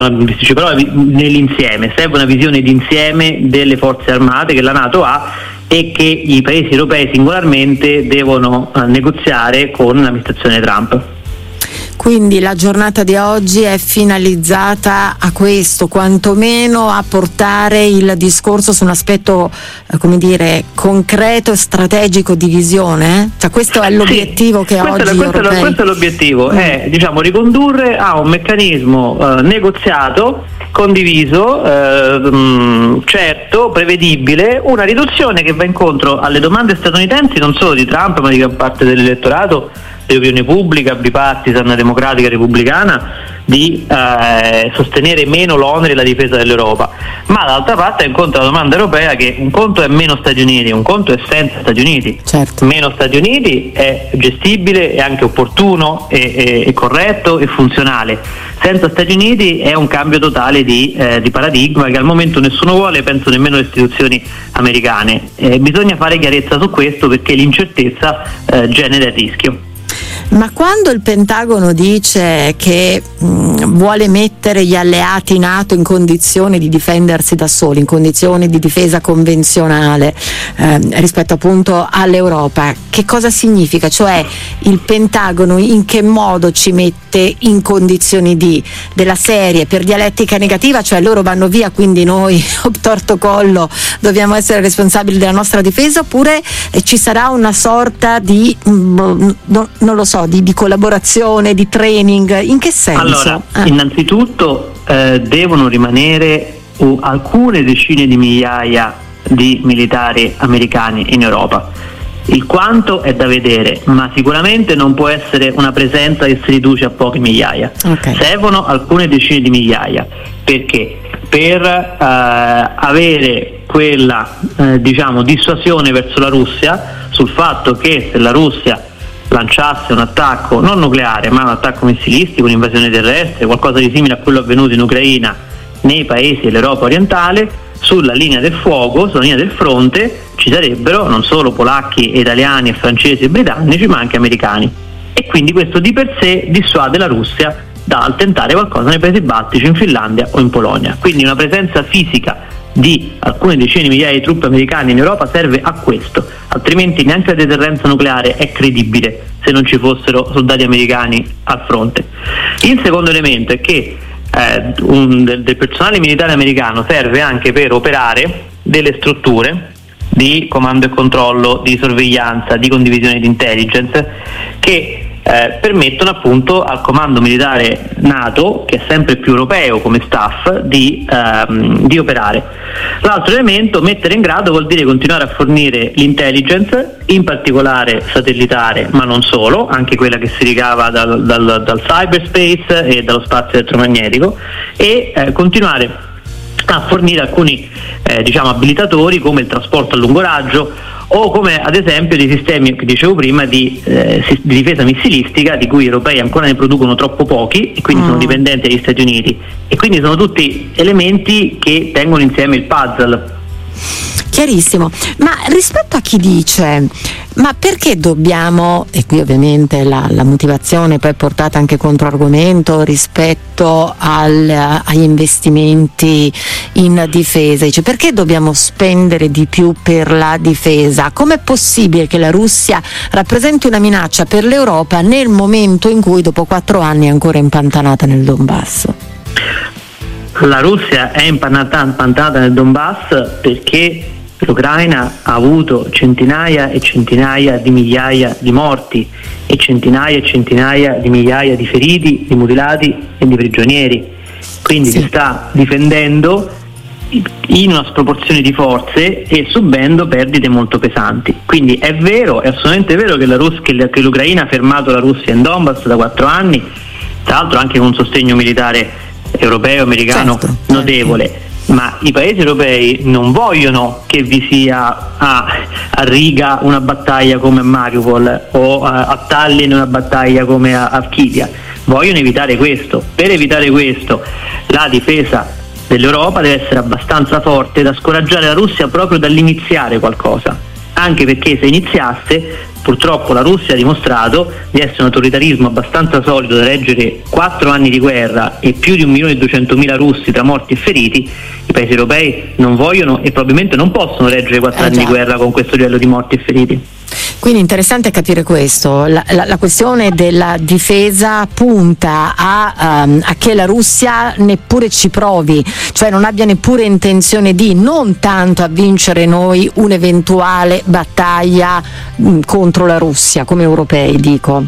però nell'insieme serve una visione d'insieme delle forze armate che la NATO ha e che i paesi europei singolarmente devono negoziare con l'amministrazione Trump. Quindi la giornata di oggi è finalizzata a questo, quantomeno a portare il discorso su un aspetto, concreto e strategico di visione? Cioè questo è l'obiettivo che oggi questo è l'obiettivo, è ricondurre a un meccanismo negoziato, condiviso, certo, prevedibile, una riduzione che va incontro alle domande statunitensi non solo di Trump ma di gran parte dell'elettorato, dell'opinione pubblica, bipartisan, democratica, repubblicana, di sostenere meno l'onere e la difesa dell'Europa, ma dall'altra parte è incontro alla domanda europea che un conto è meno Stati Uniti, un conto è senza Stati Uniti. Certo. Meno Stati Uniti è gestibile, è anche opportuno, è corretto e funzionale. Senza Stati Uniti è un cambio totale di paradigma che al momento nessuno vuole, penso nemmeno le istituzioni americane. Bisogna fare chiarezza su questo perché l'incertezza genera il rischio. Ma quando il Pentagono dice che vuole mettere gli alleati NATO in condizione di difendersi da soli, in condizioni di difesa convenzionale rispetto appunto all'Europa, che cosa significa? Cioè il Pentagono in che modo ci mette in condizioni della serie per dialettica negativa, cioè loro vanno via quindi noi obtorto collo dobbiamo essere responsabili della nostra difesa, oppure ci sarà una sorta di non lo so, di collaborazione, di training, in che senso? Allora, innanzitutto devono rimanere alcune decine di migliaia di militari americani in Europa. Il quanto è da vedere, ma sicuramente non può essere una presenza che si riduce a poche migliaia. Okay. Servono alcune decine di migliaia. Perché? Per avere quella dissuasione verso la Russia sul fatto che se la Russia lanciasse un attacco non nucleare ma un attacco missilistico, un'invasione terrestre, qualcosa di simile a quello avvenuto in Ucraina nei paesi dell'Europa orientale, sulla linea del fuoco, sulla linea del fronte ci sarebbero non solo polacchi, italiani, francesi e britannici ma anche americani, e quindi questo di per sé dissuade la Russia dal tentare qualcosa nei paesi baltici, in Finlandia o in Polonia. Quindi una presenza fisica di alcune decine di migliaia di truppe americane in Europa serve a questo, altrimenti neanche la deterrenza nucleare è credibile se non ci fossero soldati americani al fronte. Il secondo elemento è che del personale militare americano serve anche per operare delle strutture di comando e controllo, di sorveglianza, di condivisione di intelligence che permettono appunto al comando militare NATO, che è sempre più europeo come staff, di operare. L'altro elemento, mettere in grado, vuol dire continuare a fornire l'intelligence, in particolare satellitare, ma non solo, anche quella che si ricava dal cyberspace e dallo spazio elettromagnetico, e continuare a fornire alcuni abilitatori come il trasporto a lungo raggio, o come ad esempio dei sistemi che dicevo prima di difesa missilistica, di cui gli europei ancora ne producono troppo pochi e quindi sono dipendenti dagli Stati Uniti, e quindi sono tutti elementi che tengono insieme il puzzle. Chiarissimo, ma rispetto a chi dice ma perché dobbiamo, e qui ovviamente la motivazione poi è portata anche controargomento rispetto agli investimenti in difesa, dice perché dobbiamo spendere di più per la difesa? Com'è possibile che la Russia rappresenti una minaccia per l'Europa nel momento in cui dopo 4 anni è ancora impantanata nel Donbass? La Russia è impantanata nel Donbass perché l'Ucraina ha avuto centinaia e centinaia di migliaia di morti e centinaia di migliaia di feriti, di mutilati e di prigionieri. Quindi si sta difendendo in una sproporzione di forze e subendo perdite molto pesanti. Quindi è vero, è assolutamente vero che l'Ucraina ha fermato la Russia in Donbass da 4 anni, tra l'altro anche con un sostegno militare europeo, americano notevole. Ma i paesi europei non vogliono che vi sia a Riga una battaglia come a Mariupol o a Tallinn una battaglia come a Kiev. Vogliono evitare questo. Per evitare questo la difesa dell'Europa deve essere abbastanza forte da scoraggiare la Russia proprio dall'iniziare qualcosa, anche perché se iniziasse, purtroppo la Russia ha dimostrato di essere un autoritarismo abbastanza solido da reggere 4 anni di guerra e più di 1.200.000 russi tra morti e feriti. I paesi europei non vogliono e probabilmente non possono reggere 4 anni di guerra con questo livello di morti e feriti. Quindi interessante capire questo, la questione della difesa punta a che la Russia neppure ci provi, cioè non abbia neppure intenzione di, non tanto a vincere noi un'eventuale battaglia contro la Russia come europei, dico.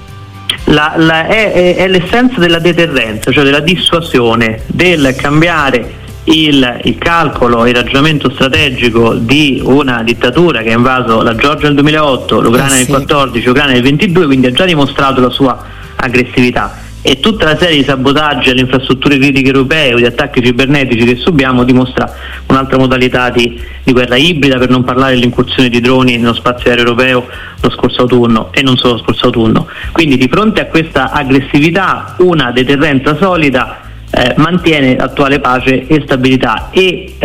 È l'essenza della deterrenza, cioè della dissuasione, del cambiare il calcolo, il ragionamento strategico di una dittatura che ha invaso la Georgia nel 2008, l'Ucraina nel 2014, l'Ucraina nel 2022, quindi ha già dimostrato la sua aggressività, e tutta la serie di sabotaggi alle infrastrutture critiche europee o di attacchi cibernetici che subiamo dimostra un'altra modalità di guerra ibrida, per non parlare dell'incursione di droni nello spazio aereo europeo lo scorso autunno e non solo lo scorso autunno. Quindi di fronte a questa aggressività una deterrenza solida mantiene attuale pace e stabilità, e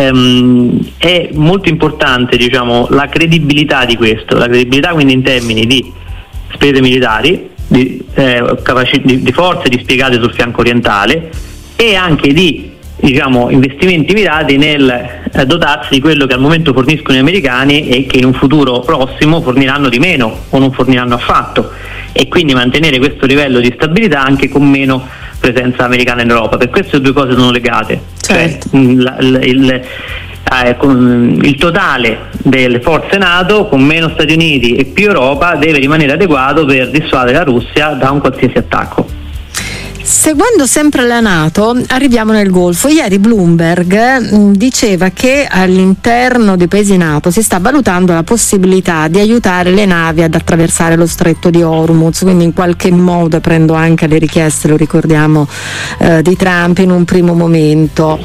è molto importante, diciamo, la credibilità di questo, la credibilità quindi in termini di spese militari, di forze dispiegate sul fianco orientale, e anche di, diciamo, investimenti mirati nel dotarsi di quello che al momento forniscono gli americani e che in un futuro prossimo forniranno di meno o non forniranno affatto, e quindi mantenere questo livello di stabilità anche con meno presenza americana in Europa. Per queste due cose sono legate, certo. Cioè il totale delle forze NATO con meno Stati Uniti e più Europa deve rimanere adeguato per dissuadere la Russia da un qualsiasi attacco. Seguendo sempre la NATO, arriviamo nel Golfo. Ieri Bloomberg diceva che all'interno dei paesi NATO si sta valutando la possibilità di aiutare le navi ad attraversare lo stretto di Hormuz, quindi in qualche modo, prendo anche le richieste, lo ricordiamo, di Trump in un primo momento.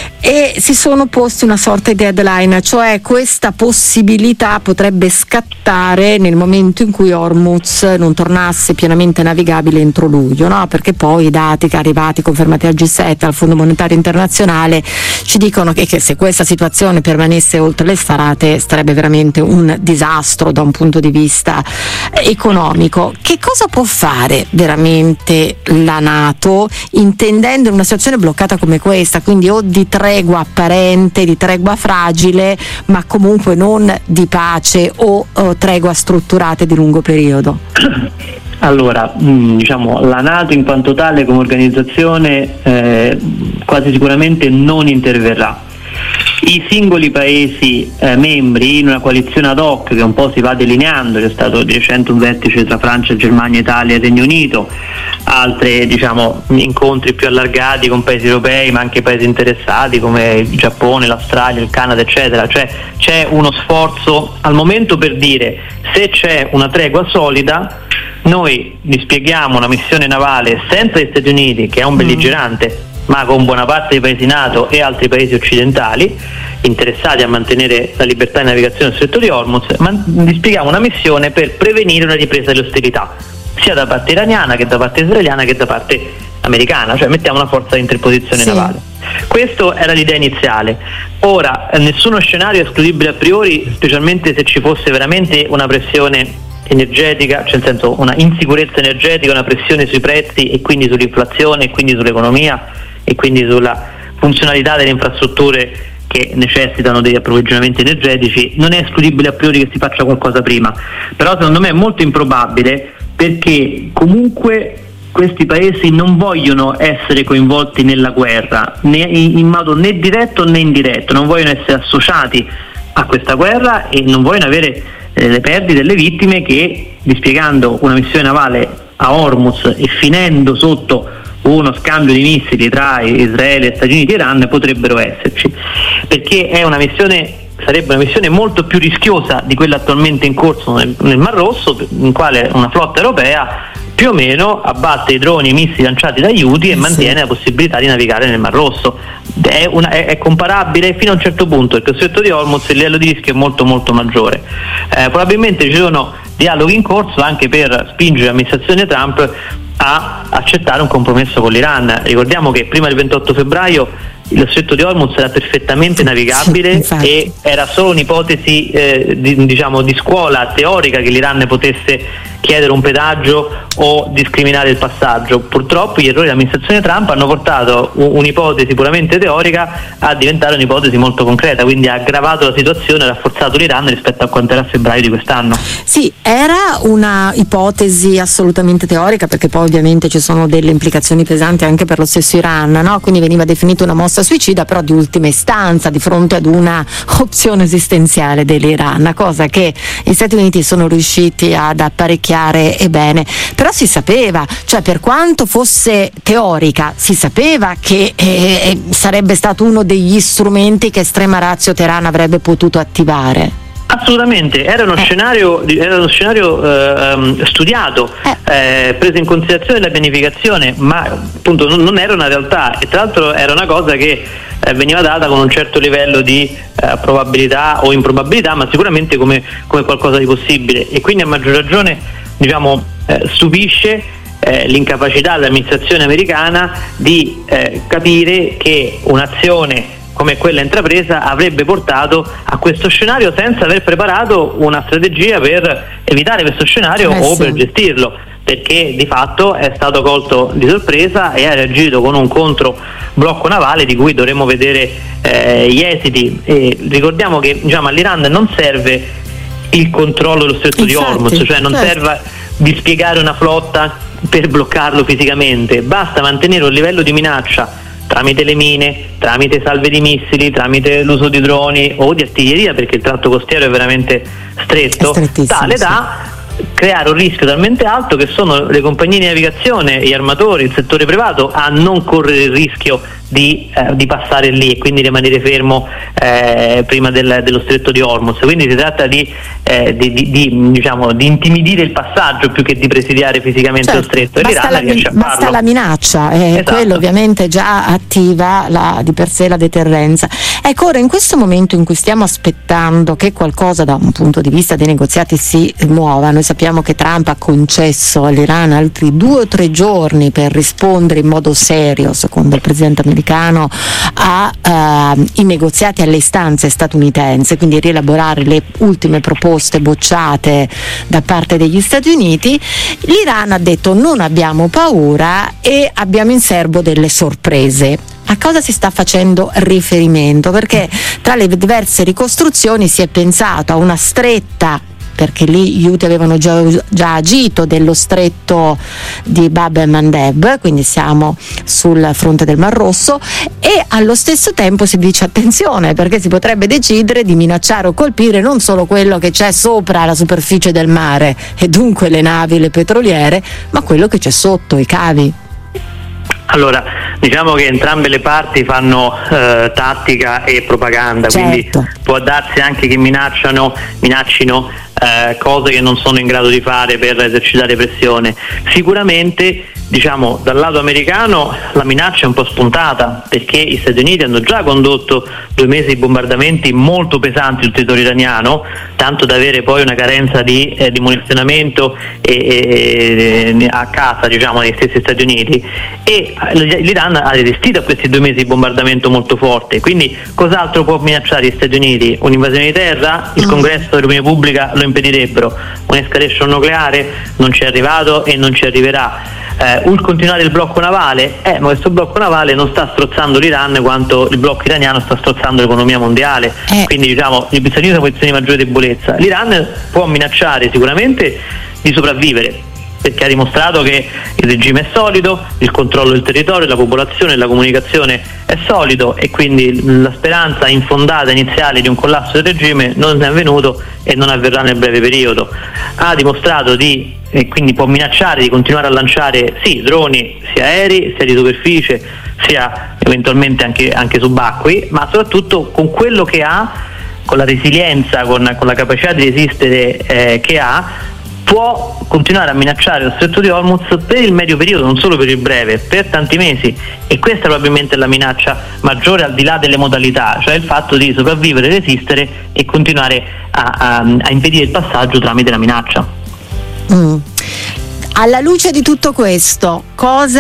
E si sono posti una sorta di deadline, cioè questa possibilità potrebbe scattare nel momento in cui Hormuz non tornasse pienamente navigabile entro luglio, no? Perché poi i dati che arrivati confermati al G7, al Fondo Monetario Internazionale, ci dicono che se questa situazione permanesse oltre l'estate sarebbe veramente un disastro da un punto di vista economico. Che cosa può fare veramente la NATO intendendo una situazione bloccata come questa, quindi o di tregua apparente, di tregua fragile, ma comunque non di pace o tregua strutturata di lungo periodo? Allora, diciamo, la NATO in quanto tale come organizzazione quasi sicuramente non interverrà. I singoli paesi membri in una coalizione ad hoc che un po' si va delineando, c'è stato di recente un vertice tra Francia, Germania, Italia e Regno Unito, altri, diciamo, incontri più allargati con paesi europei ma anche paesi interessati come il Giappone, l'Australia, il Canada, eccetera. Cioè c'è uno sforzo al momento per dire: se c'è una tregua solida noi dispieghiamo una missione navale senza gli Stati Uniti, che è un belligerante, ma con buona parte dei paesi NATO e altri paesi occidentali interessati a mantenere la libertà di navigazione nel stretto di Hormuz, ma dispieghiamo una missione per prevenire una ripresa delle ostilità, sia da parte iraniana che da parte israeliana che da parte americana, cioè mettiamo una forza di interposizione navale. Questa era l'idea iniziale. Ora, nessuno scenario è escludibile a priori, specialmente se ci fosse veramente una pressione energetica, cioè nel senso una insicurezza energetica, una pressione sui prezzi e quindi sull'inflazione e quindi sull'economia e quindi sulla funzionalità delle infrastrutture che necessitano degli approvvigionamenti energetici. Non è escludibile a priori che si faccia qualcosa prima, però secondo me è molto improbabile, perché comunque questi paesi non vogliono essere coinvolti nella guerra in modo né diretto né indiretto, non vogliono essere associati a questa guerra e non vogliono avere le perdite delle vittime che, dispiegando una missione navale a Hormuz e finendo sotto uno scambio di missili tra Israele, Stati Uniti e Iran, potrebbero esserci, perché sarebbe una missione molto più rischiosa di quella attualmente in corso nel Mar Rosso, in quale una flotta europea più o meno abbatte i droni e i missili lanciati dagli Houthi e mantiene la possibilità di navigare nel Mar Rosso. È comparabile fino a un certo punto, perché il stretto di Hormuz il livello di rischio è molto molto maggiore. Probabilmente ci sono dialoghi in corso anche per spingere l'amministrazione Trump a accettare un compromesso con l'Iran. Ricordiamo che prima del 28 febbraio lo stretto di Hormuz era perfettamente navigabile, e era solo un'ipotesi di scuola teorica che l'Iran potesse chiedere un pedaggio o discriminare il passaggio. Purtroppo gli errori dell'amministrazione Trump hanno portato un'ipotesi puramente teorica a diventare un'ipotesi molto concreta, quindi ha aggravato la situazione e rafforzato l'Iran rispetto a quanto era a febbraio di quest'anno. Sì, era una ipotesi assolutamente teorica, perché poi ovviamente ci sono delle implicazioni pesanti anche per lo stesso Iran, no? Quindi veniva definita una mossa suicida, però di ultima istanza, di fronte ad una opzione esistenziale dell'Iran, cosa che gli Stati Uniti sono riusciti ad apparecchiare e bene. Però si sapeva, cioè per quanto fosse teorica, si sapeva che sarebbe stato uno degli strumenti che estrema ratio Teheran avrebbe potuto attivare. Assolutamente, era uno scenario studiato, preso in considerazione la pianificazione, ma appunto non era una realtà, e tra l'altro era una cosa che veniva data con un certo livello di probabilità o improbabilità, ma sicuramente come qualcosa di possibile. E quindi a maggior ragione stupisce l'incapacità dell'amministrazione americana di capire che un'azione come quella intrapresa avrebbe portato a questo scenario senza aver preparato una strategia per evitare questo scenario o per gestirlo, perché di fatto è stato colto di sorpresa e ha reagito con un controblocco navale di cui dovremo vedere gli esiti. E ricordiamo che all'Iran non serve il controllo dello stretto di Hormuz, cioè non serve dispiegare una flotta per bloccarlo fisicamente, basta mantenere un livello di minaccia tramite le mine, tramite salve di missili, tramite l'uso di droni o di artiglieria, perché il tratto costiero è veramente stretto, tale da creare un rischio talmente alto che sono le compagnie di navigazione, gli armatori, il settore privato a non correre il rischio di passare lì e quindi rimanere fermo prima dello stretto di Hormuz. Quindi si tratta di intimidire il passaggio più che di presidiare fisicamente lo stretto, e l'Iran riesce a farlo. Basta la minaccia, quello ovviamente già attiva di per sé la deterrenza. Ecco, ora in questo momento in cui stiamo aspettando che qualcosa da un punto di vista dei negoziati si muova, noi sappiamo che Trump ha concesso all'Iran altri 2 o 3 giorni per rispondere in modo serio, secondo il presidente americano, ai negoziati, alle istanze statunitense, quindi rielaborare le ultime proposte bocciate da parte degli Stati Uniti. L'Iran ha detto: non abbiamo paura e abbiamo in serbo delle sorprese. A cosa si sta facendo riferimento? Perché tra le diverse ricostruzioni si è pensato a una stretta, perché lì gli Houthi avevano già agito, dello stretto di Bab el-Mandeb, quindi siamo sul fronte del Mar Rosso, e allo stesso tempo si dice attenzione, perché si potrebbe decidere di minacciare o colpire non solo quello che c'è sopra la superficie del mare, e dunque le navi, le petroliere, ma quello che c'è sotto, i cavi. Allora, diciamo che entrambe le parti fanno tattica e propaganda, quindi può darsi anche che minaccino cose che non sono in grado di fare per esercitare pressione. Sicuramente, dal lato americano la minaccia è un po' spuntata, perché gli Stati Uniti hanno già condotto 2 mesi di bombardamenti molto pesanti sul territorio iraniano, tanto da avere poi una carenza di munizionamento a casa, negli stessi Stati Uniti, e l'Iran ha resistito a questi 2 mesi di bombardamento molto forte. Quindi cos'altro può minacciare gli Stati Uniti? Un'invasione di terra? Il Congresso e l'opinione pubblica lo impedirebbero. Un'escalation nucleare? Non ci è arrivato e non ci arriverà. Continuare il blocco navale? Ma questo blocco navale non sta strozzando l'Iran quanto il blocco iraniano sta strozzando l'economia mondiale, quindi gli Stati Uniti sono in posizione di maggiore debolezza. L'Iran può minacciare sicuramente di sopravvivere, perché ha dimostrato che il regime è solido, il controllo del territorio, la popolazione, la comunicazione è solido, e quindi la speranza infondata iniziale di un collasso del regime non è avvenuto e non avverrà nel breve periodo. Ha dimostrato e quindi può minacciare di continuare a lanciare droni sia aerei, sia di superficie, sia eventualmente anche subacquei, ma soprattutto con quello che ha, con la resilienza, con la capacità di resistere che ha, può continuare a minacciare lo stretto di Hormuz per il medio periodo, non solo per il breve, per tanti mesi. E questa probabilmente è la minaccia maggiore, al di là delle modalità, cioè il fatto di sopravvivere, resistere e continuare a impedire il passaggio tramite la minaccia. Alla luce di tutto questo, cosa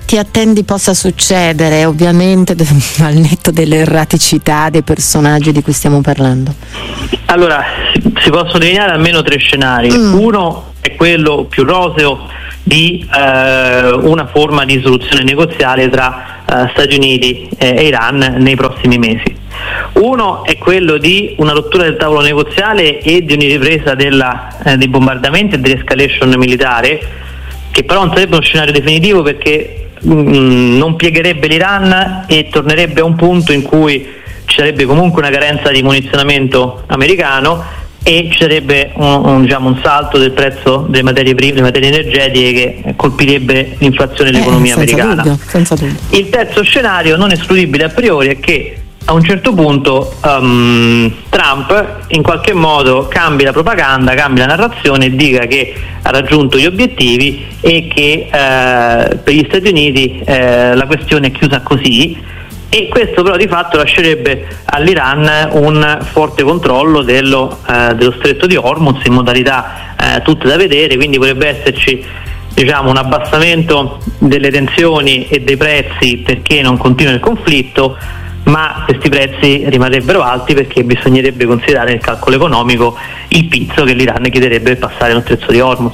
ti attendi possa succedere, ovviamente al netto delle erraticità dei personaggi di cui stiamo parlando? Allora, si possono delineare almeno 3 scenari. Uno è quello più roseo di una forma di soluzione negoziale tra Stati Uniti e Iran nei prossimi mesi. Uno è quello di una rottura del tavolo negoziale e di una ripresa dei bombardamenti e dell'escalation militare, che però non sarebbe uno scenario definitivo perché non piegherebbe l'Iran e tornerebbe a un punto in cui ci sarebbe comunque una carenza di munizionamento americano e ci sarebbe un salto del prezzo delle materie prime, delle materie energetiche, che colpirebbe l'inflazione e l'economia americana. Senza dubbio. Il terzo scenario, non escludibile a priori, è che a un certo punto Trump in qualche modo cambi la propaganda, cambi la narrazione e dica che ha raggiunto gli obiettivi e che per gli Stati Uniti la questione è chiusa così, e questo però di fatto lascerebbe all'Iran un forte controllo dello stretto di Hormuz in modalità tutte da vedere, quindi potrebbe esserci un abbassamento delle tensioni e dei prezzi perché non continua il conflitto, ma questi prezzi rimarrebbero alti perché bisognerebbe considerare nel calcolo economico il pizzo che l'Iran chiederebbe per passare lo stretto di Hormuz.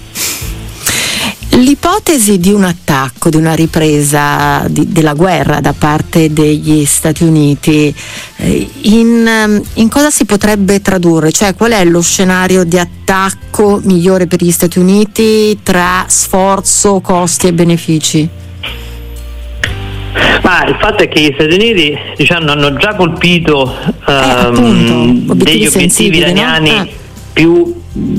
L'ipotesi di un attacco, di una ripresa della guerra da parte degli Stati Uniti, in cosa si potrebbe tradurre? Cioè, qual è lo scenario di attacco migliore per gli Stati Uniti tra sforzo, costi e benefici? Ma il fatto è che gli Stati Uniti hanno già colpito degli obiettivi iraniani, no? più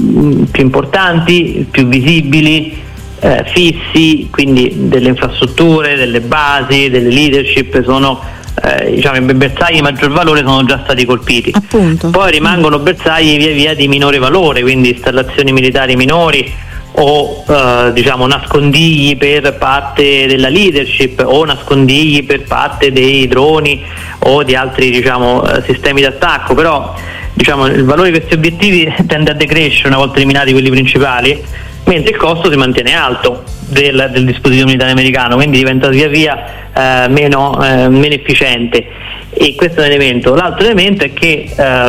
importanti, più visibili, fissi, quindi delle infrastrutture, delle basi, delle leadership sono i bersagli di maggior valore sono già stati colpiti. Appunto. Poi rimangono bersagli via via di minore valore, quindi installazioni militari minori o nascondigli per parte della leadership o nascondigli per parte dei droni o di altri sistemi d'attacco, però il valore di questi obiettivi tende a decrescere una volta eliminati quelli principali, mentre il costo si mantiene alto del dispositivo militare americano, quindi diventa via via meno efficiente, e questo è un elemento. L'altro elemento è che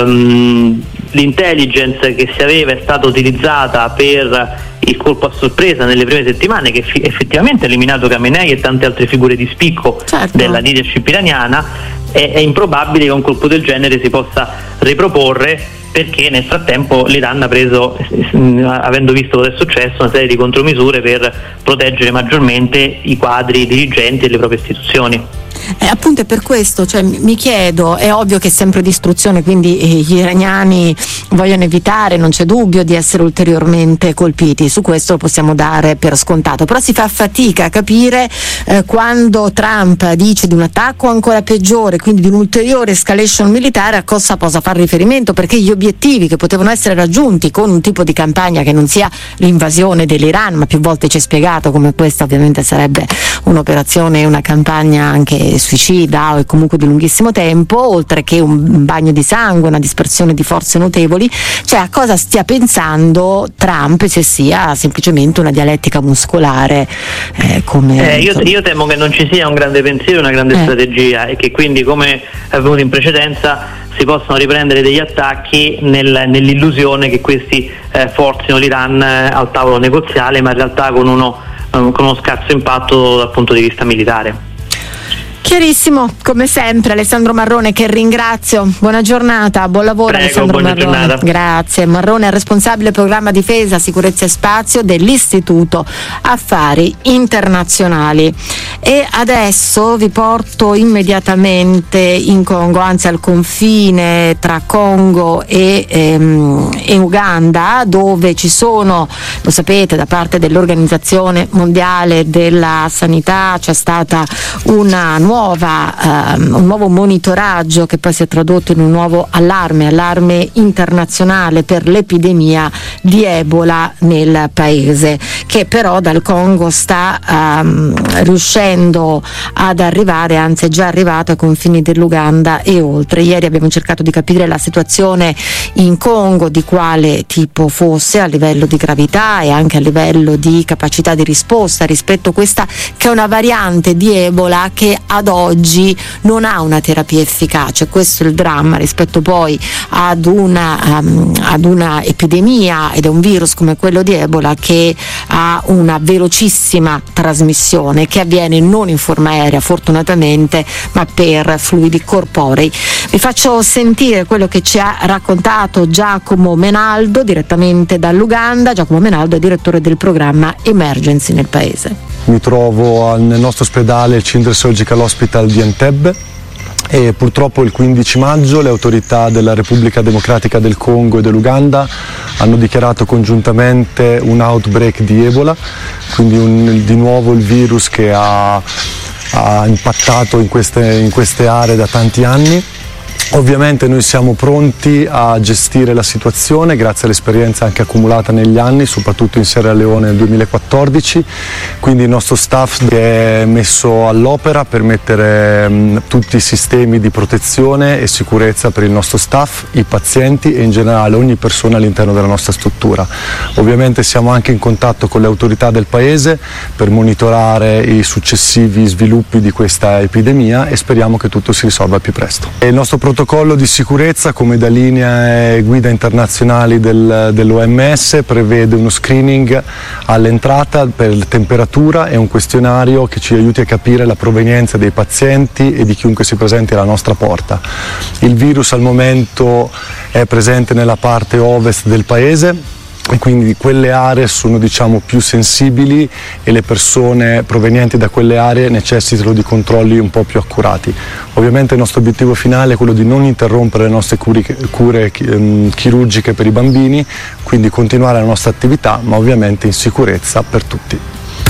l'intelligence che si aveva è stata utilizzata per il colpo a sorpresa nelle prime settimane, che effettivamente ha eliminato Khamenei e tante altre figure di spicco della leadership iraniana. È improbabile che un colpo del genere si possa riproporre, perché nel frattempo l'Iran ha preso, avendo visto cosa è successo, una serie di contromisure per proteggere maggiormente i quadri dirigenti e le proprie istituzioni. Appunto, è per questo, mi chiedo, è ovvio che è sempre distruzione, quindi gli iraniani vogliono evitare, non c'è dubbio, di essere ulteriormente colpiti, su questo lo possiamo dare per scontato, però si fa fatica a capire quando Trump dice di un attacco ancora peggiore, quindi di un'ulteriore escalation militare, a cosa possa fare riferimento, perché gli obiettivi che potevano essere raggiunti con un tipo di campagna che non sia l'invasione dell'Iran, ma più volte ci è spiegato come questa ovviamente sarebbe un'operazione, una campagna anche suicida o comunque di lunghissimo tempo, oltre che un bagno di sangue, una dispersione di forze notevoli, a cosa stia pensando Trump, se sia semplicemente una dialettica muscolare io temo che non ci sia un grande pensiero, una grande strategia, e che quindi, come è avvenuto in precedenza, si possono riprendere degli attacchi nell'illusione che questi forzino l'Iran al tavolo negoziale, ma in realtà con uno scarso impatto dal punto di vista militare. Chiarissimo, come sempre. Alessandro Marrone, che ringrazio, buona giornata, buon lavoro. Prego, Alessandro buona Marrone. Giornata. Grazie. Marrone è responsabile programma difesa, sicurezza e spazio dell'Istituto Affari Internazionali. E adesso vi porto immediatamente in Congo, anzi al confine tra Congo e Uganda, dove ci sono, lo sapete, da parte dell'Organizzazione Mondiale della Sanità c'è stata una nuova un nuovo monitoraggio che poi si è tradotto in un nuovo allarme internazionale per l'epidemia di Ebola nel paese, che però dal Congo sta riuscendo ad arrivare, anzi è già arrivato ai confini dell'Uganda e oltre. Ieri abbiamo cercato di capire la situazione in Congo, di quale tipo fosse a livello di gravità e anche a livello di capacità di risposta rispetto a questa che è una variante di Ebola che ad oggi non ha una terapia efficace. Questo è il dramma rispetto poi ad una epidemia ed è un virus come quello di Ebola che ha una velocissima trasmissione che avviene non in forma aerea fortunatamente ma per fluidi corporei. Vi faccio sentire quello che ci ha raccontato Giacomo Menaldo direttamente dall'Uganda. Giacomo Menaldo è direttore del programma Emergency nel paese. Mi trovo nel nostro ospedale, il Children's Surgical Hospital di Entebbe, e purtroppo il 15 maggio le autorità della Repubblica Democratica del Congo e dell'Uganda hanno dichiarato congiuntamente un outbreak di Ebola, quindi di nuovo il virus che ha impattato in queste aree da tanti anni. Ovviamente noi siamo pronti a gestire la situazione grazie all'esperienza anche accumulata negli anni, soprattutto in Sierra Leone nel 2014, quindi il nostro staff è messo all'opera per mettere tutti i sistemi di protezione e sicurezza per il nostro staff, i pazienti e in generale ogni persona all'interno della nostra struttura. Ovviamente siamo anche in contatto con le autorità del paese per monitorare i successivi sviluppi di questa epidemia e speriamo che tutto si risolva al più presto. Il nostro protocollo di sicurezza, come da linee guida internazionali dell'OMS, prevede uno screening all'entrata per temperatura e un questionario che ci aiuti a capire la provenienza dei pazienti e di chiunque si presenti alla nostra porta. Il virus al momento è presente nella parte ovest del paese e quindi quelle aree sono più sensibili e le persone provenienti da quelle aree necessitano di controlli un po' più accurati. Ovviamente il nostro obiettivo finale è quello di non interrompere le nostre cure chirurgiche per i bambini, quindi continuare la nostra attività ma ovviamente in sicurezza per tutti.